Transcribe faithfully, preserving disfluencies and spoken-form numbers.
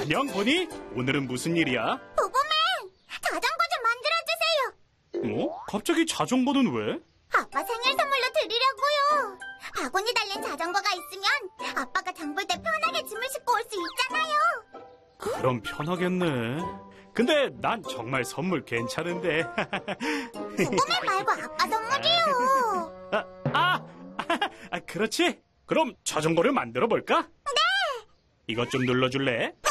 안녕, 보니? 오늘은 무슨 일이야? 보보맨! 자전거 좀 만들어주세요. 뭐? 갑자기 자전거는 왜? 아빠 생일 선물로 드리려고요. 바구니 달린 자전거가 있으면 아빠가 장 볼 때 편하게 짐을 싣고 올 수 있잖아요. 그럼 편하겠네. 근데 난 정말 선물 괜찮은데. 보보맨 말고 아빠 선물이요. 아, 아, 아, 그렇지? 그럼 자전거를 만들어 볼까? 네! 이것 좀 눌러줄래?